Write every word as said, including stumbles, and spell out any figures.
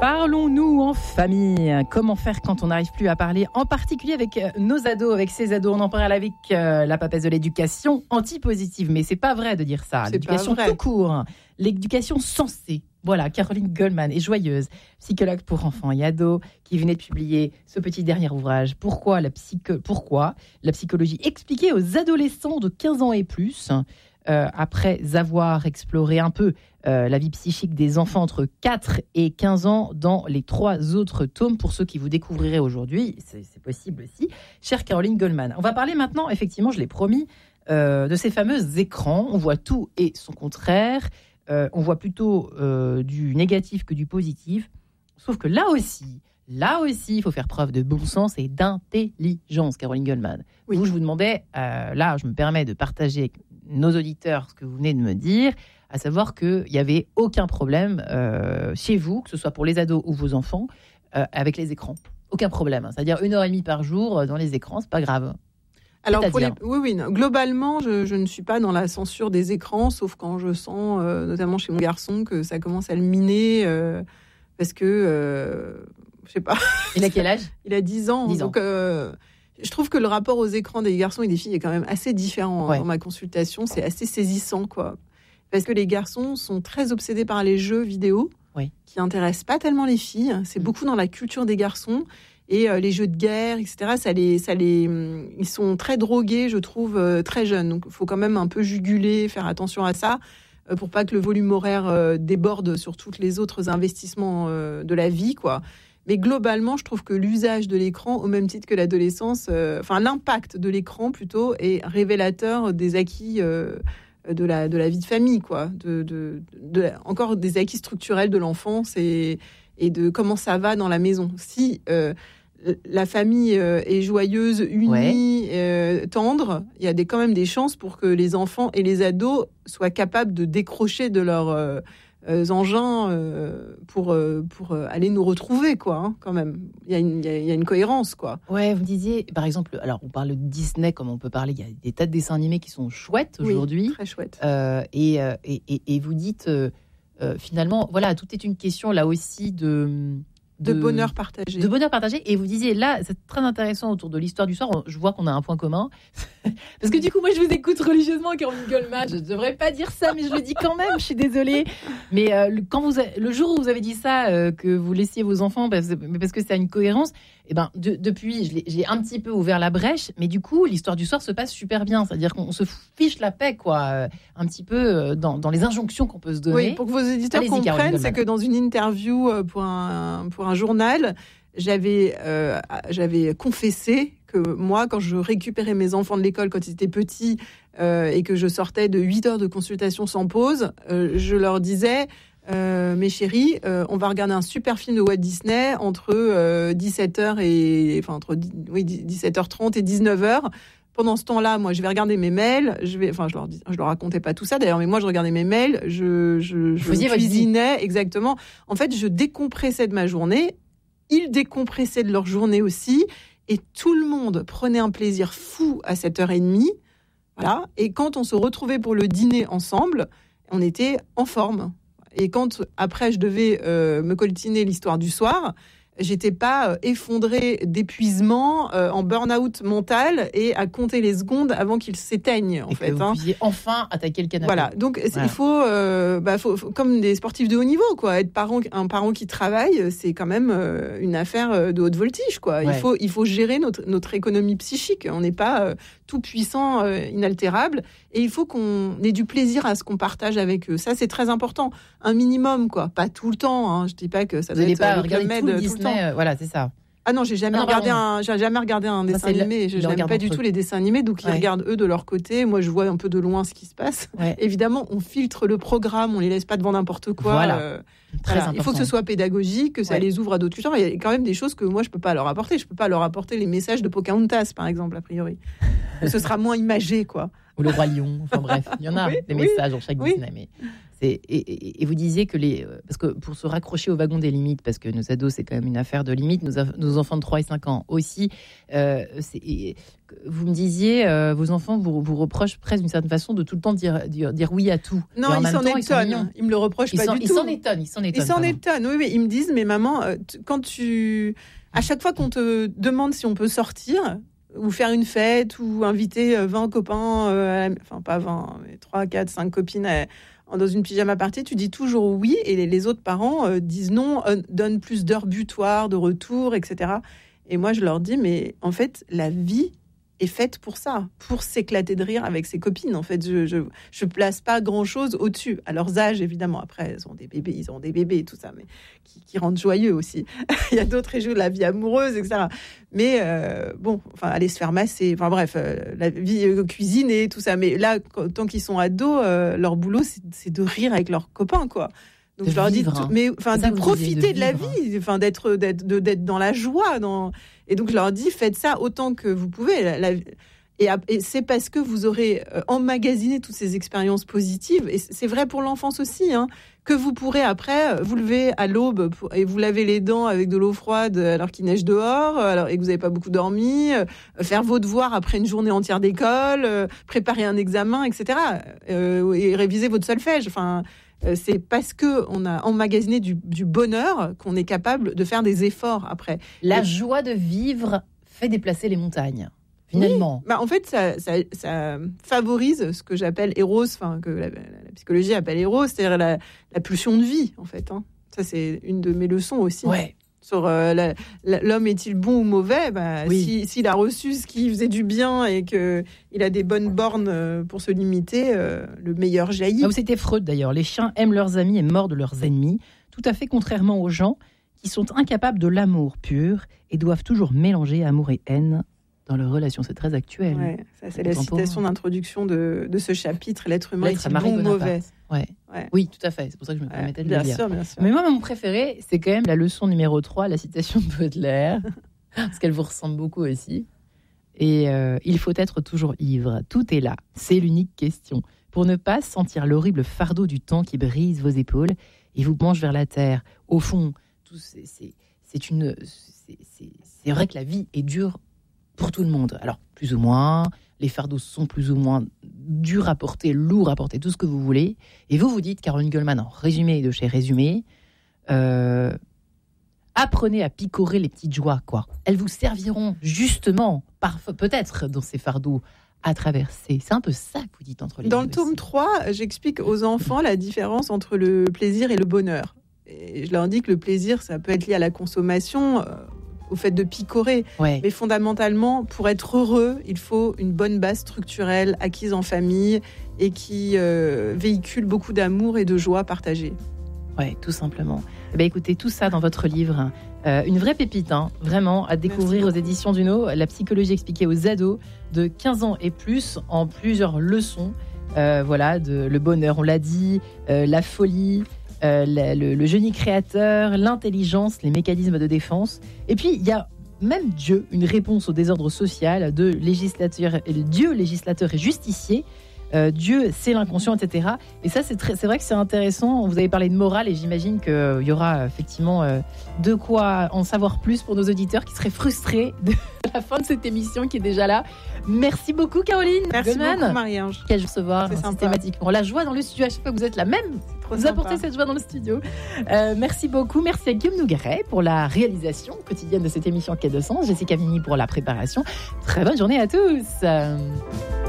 Parlons-nous en famille. Comment faire quand on n'arrive plus à parler, en particulier avec nos ados, avec ces ados. On en parle avec euh, la papesse de l'éducation antipositive. Mais c'est pas vrai de dire ça. C'est L'éducation tout court. L'éducation sensée. Voilà, Caroline Goldman est joyeuse, psychologue pour enfants et ados, qui venait de publier ce petit dernier ouvrage. Pourquoi la, psycho- Pourquoi la psychologie expliquée aux adolescents de quinze ans et plus, euh, après avoir exploré un peu euh, la vie psychique des enfants entre quatre et quinze ans dans les trois autres tomes. Pour ceux qui vous découvriraient aujourd'hui, c'est, c'est possible aussi. Chère Caroline Goldman, on va parler maintenant, effectivement, je l'ai promis, euh, de ces fameux écrans. On voit tout et son contraire. Euh, on voit plutôt euh, du négatif que du positif. Sauf que là aussi, là aussi, il faut faire preuve de bon sens et d'intelligence, Caroline Goldman. Oui. Vous, je vous demandais, euh, là, je me permets de partager avec nos auditeurs ce que vous venez de me dire, à savoir qu'il n'y avait aucun problème euh, chez vous, que ce soit pour les ados ou vos enfants, euh, avec les écrans. Aucun problème. C'est-à-dire une heure et demie par jour dans les écrans, c'est pas grave. Alors, pour les... oui, oui, non. Globalement, je, je ne suis pas dans la censure des écrans, sauf quand je sens, euh, notamment chez mon garçon, que ça commence à le miner, euh, parce que, euh, je sais pas. Il a quel âge ? Il a dix ans. dix ans. Donc, euh, je trouve que le rapport aux écrans des garçons et des filles est quand même assez différent. Ouais. Dans ma consultation, c'est assez saisissant, quoi. Parce que les garçons sont très obsédés par les jeux vidéo, oui. qui intéressent pas tellement les filles. C'est mmh. beaucoup dans la culture des garçons. Et euh, les jeux de guerre, et cetera, ça les, ça les, ils sont très drogués, je trouve, euh, très jeunes. Donc, il faut quand même un peu juguler, faire attention à ça, euh, pour pas que le volume horaire euh, déborde sur tous les autres investissements euh, de la vie, quoi. Mais globalement, je trouve que l'usage de l'écran, au même titre que l'adolescence, euh, enfin l'impact de l'écran plutôt, est révélateur des acquis euh, de la de la vie de famille, quoi. De, de, de, de encore des acquis structurels de l'enfance et et de comment ça va dans la maison. Si euh, la famille euh, est joyeuse, unie, ouais. euh, tendre, il y a des, quand même des chances pour que les enfants et les ados soient capables de décrocher de leurs euh, euh, engins euh, pour, euh, pour euh, aller nous retrouver, quoi, hein, quand même. Il y a une, il y a, il y a une cohérence, quoi. Ouais, vous disiez, par exemple, alors on parle de Disney, comme on peut parler, il y a des tas de dessins animés qui sont chouettes aujourd'hui. Oui, très chouettes. Euh, et, et, et, et vous dites... Euh, Euh, finalement, voilà, tout est une question là aussi de, de, de bonheur partagé. De bonheur partagé. Et vous disiez là, c'est très intéressant autour de l'histoire du soir. Je vois qu'on a un point commun. Parce que du coup, moi, je vous écoute religieusement, Caroline Goldman. Je ne devrais pas dire ça, mais je le dis quand même. Je suis désolée. Mais euh, le, quand vous, a, le jour où vous avez dit ça, euh, que vous laissiez vos enfants, parce, parce que ça a une cohérence, et ben, de, depuis, je j'ai un petit peu ouvert la brèche. Mais du coup, l'histoire du soir se passe super bien. C'est-à-dire qu'on se fiche la paix, quoi, euh, un petit peu dans, dans les injonctions qu'on peut se donner. Oui, pour que vos éditeurs Allez-y, comprennent, c'est que dans une interview pour un, pour un journal, j'avais, euh, j'avais confessé que moi, quand je récupérais mes enfants de l'école quand ils étaient petits euh, et que je sortais de huit heures de consultation sans pause, euh, je leur disais euh, « Mes chéris, euh, on va regarder un super film de Walt Disney entre euh, dix-sept heures et enfin entre oui dix-sept heures trente et dix-neuf heures. Pendant ce temps-là, moi, je vais regarder mes mails. Je vais, enfin, je leur dis, je leur racontais pas tout ça d'ailleurs, mais moi, je regardais mes mails. Je, je, je cuisinais exactement. En fait, je décompressais de ma journée. Ils décompressaient de leur journée aussi. Et tout le monde prenait un plaisir fou à sept heures trente. Voilà. Et quand on se retrouvait pour le dîner ensemble, on était en forme. Et quand, après, je devais euh, me coltiner l'histoire du soir, j'étais pas euh, effondrée d'épuisement, euh, en burn-out mental et à compter les secondes avant qu'il s'éteigne, en et fait. Que vous puissiez enfin attaquer le canapé. Voilà. Donc, voilà. il faut, euh, bah, faut, faut, comme des sportifs de haut niveau, quoi. Être parent, un parent qui travaille, c'est quand même euh, une affaire de haute voltige, quoi. Ouais. Il faut, il faut gérer notre, notre économie psychique. On n'est pas euh, tout puissant, euh, inaltérable. Et il faut qu'on ait du plaisir à ce qu'on partage avec eux. Ça, c'est très important. Un minimum, quoi. Pas tout le temps, hein. Je dis pas que ça doit être pas le Club Med tout, tout le temps. Euh, voilà, c'est ça. Ah non, j'ai jamais ah non, regardé un, j'ai jamais regardé un dessin ça, animé. Je n'aime pas du tout les dessins animés, donc ils ouais. regardent eux de leur côté. Moi, je vois un peu de loin ce qui se passe. Ouais. Évidemment, on filtre le programme, on les laisse pas devant n'importe quoi. Voilà. Euh, voilà. Il faut que ce soit pédagogique, que ça ouais. les ouvre à d'autres cultures. Il y a quand même des choses que moi je peux pas leur apporter. Je peux pas leur apporter les messages de Pocahontas, par exemple, a priori. Ce sera moins imagé, quoi. Ou le Roi Lion. Enfin bref, il y en a oui, des oui, messages dans chaque oui. Disney, mais C'est, et, et, et vous disiez que les... Parce que pour se raccrocher au wagon des limites, parce que nos ados, c'est quand même une affaire de limites, nos, nos enfants de trois et cinq ans aussi, euh, c'est, et, vous me disiez, euh, vos enfants vous, vous reprochent presque d'une certaine façon de tout le temps dire, dire, dire oui à tout. Non, ils s'en étonnent. Ils me le reprochent ils pas s'en, du ils tout. S'en étonnent, ils s'en étonnent. Ils s'en étonnent, oui, oui. Ils me disent, mais maman, quand tu... À chaque fois qu'on te demande si on peut sortir... ou faire une fête, ou inviter vingt copains, euh, enfin pas vingt, mais trois, quatre, cinq copines euh, dans une pyjama party, tu dis toujours oui, et les, les autres parents euh, disent non, euh, donnent plus d'heures butoirs, de retour, et cetera. Et moi, je leur dis, mais en fait, la vie est faite pour ça, pour s'éclater de rire avec ses copines. En fait, je je, je place pas grand-chose au-dessus. À leurs âges, évidemment. Après, ils ont des bébés, ils ont des bébés, tout ça, mais qui, qui rendent joyeux aussi. Il y a d'autres régions de la vie amoureuse, et cetera. Mais euh, bon, enfin, aller se faire masser, enfin bref, euh, la vie euh, cuisiner, tout ça. Mais là, quand, tant qu'ils sont ados, euh, leur boulot, c'est, c'est de rire avec leurs copains, quoi. Donc de je leur vivre, dis, hein. mais enfin, de profiter de, de la vie, enfin d'être, d'être, de, d'être dans la joie, dans. Et donc je leur dis, faites ça autant que vous pouvez. La, la... Et, et c'est parce que vous aurez emmagasiné toutes ces expériences positives, et c'est vrai pour l'enfance aussi, hein, que vous pourrez après vous lever à l'aube pour, et vous laver les dents avec de l'eau froide alors qu'il neige dehors, alors, et que vous n'avez pas beaucoup dormi, euh, faire vos devoirs après une journée entière d'école, euh, préparer un examen, et cetera. Euh, et réviser votre solfège. Enfin, euh, c'est parce qu'on a emmagasiné du, du bonheur qu'on est capable de faire des efforts après. La et... joie de vivre fait déplacer les montagnes. Finalement. Oui, bah en fait, ça, ça, ça favorise ce que j'appelle Eros, enfin que la, la psychologie appelle Eros, c'est-à-dire la, la pulsion de vie, en fait. Hein. Ça, c'est une de mes leçons aussi. Ouais. Sur euh, la, la, l'homme est-il bon ou mauvais, bah, oui. si, s'il a reçu ce qui faisait du bien et qu'il a des bonnes bornes pour se limiter, euh, le meilleur jaillit. Ah, c'était Freud d'ailleurs. Les chiens aiment leurs amis et mordent leurs ennemis, tout à fait contrairement aux gens qui sont incapables de l'amour pur et doivent toujours mélanger amour et haine dans leurs relations. C'est très actuel. Ouais, ça, c'est la citation d'introduction de, de ce chapitre. L'être humain est-il bon ou mauvais? Ouais. Ouais. Oui, tout à fait. C'est pour ça que je me permettais ouais, de le dire. Bien sûr, bien sûr. Mais moi, mon préféré, c'est quand même la leçon numéro trois, la citation de Baudelaire, parce qu'elle vous ressemble beaucoup aussi. Et euh, il faut être toujours ivre. Tout est là. C'est l'unique question. Pour ne pas sentir l'horrible fardeau du temps qui brise vos épaules et vous penche vers la terre. Au fond, tout, c'est, c'est, c'est une... C'est, c'est, c'est vrai que la vie est dure pour tout le monde. Alors, plus ou moins, les fardeaux sont plus ou moins durs à porter, lourds à porter, tout ce que vous voulez. Et vous, vous dites, Caroline Goldman, en résumé de chez Résumé, euh, apprenez à picorer les petites joies, quoi. Elles vous serviront justement, parfois, peut-être, dans ces fardeaux à traverser. C'est un peu ça que vous dites entre les deux. Dans le tome trois, j'explique aux enfants la différence entre le plaisir et le bonheur. Et je leur dis que le plaisir, ça peut être lié à la consommation, euh, au fait de picorer. Ouais. Mais fondamentalement, pour être heureux, il faut une bonne base structurelle acquise en famille et qui euh, véhicule beaucoup d'amour et de joie partagée. Ouais, tout simplement. Eh bien, écoutez, tout ça dans votre livre, euh, une vraie pépite, hein, vraiment, à découvrir aux éditions Duno, la psychologie expliquée aux ados de quinze ans et plus, en plusieurs leçons. Euh, voilà, de, le bonheur, on l'a dit, euh, la folie, euh, la, le, le génie créateur, l'intelligence, les mécanismes de défense. Et puis, il y a même Dieu, une réponse au désordre social de législateur, Dieu législateur et justicier. Euh, Dieu, c'est l'inconscient, et cetera. Et ça, c'est, très, c'est vrai que c'est intéressant. Vous avez parlé de morale et j'imagine qu'il euh, y aura effectivement euh, de quoi en savoir plus pour nos auditeurs qui seraient frustrés de la fin de cette émission qui est déjà là. Merci beaucoup, Caroline. Merci Goldman. beaucoup, Marie-Ange. Quel recevoir systématiquement. La joie dans le studio, à chaque fois que vous êtes là, même vous sympa. Apportez cette joie dans le studio. Euh, merci beaucoup. Merci à Guillaume Nougret pour la réalisation quotidienne de cette émission Quai de Sens. Jessica Vigny pour la préparation. Très bonne journée à tous.